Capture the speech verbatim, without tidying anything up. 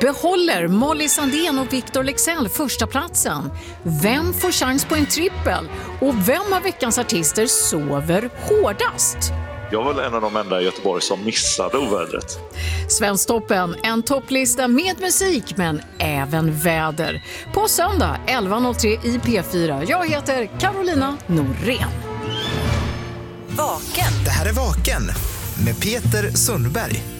Behåller Molly Sandén och Victor Leksell första platsen? Vem får chans på en trippel? Och vem av veckans artister sover hårdast? Jag var väl en av de enda i Göteborg som missade ovädret. Svensktoppen, en topplista med musik men även väder. På söndag elva noll tre i P fyra. Jag heter Carolina Norén. Vaken. Det här är Vaken med Peter Sundberg.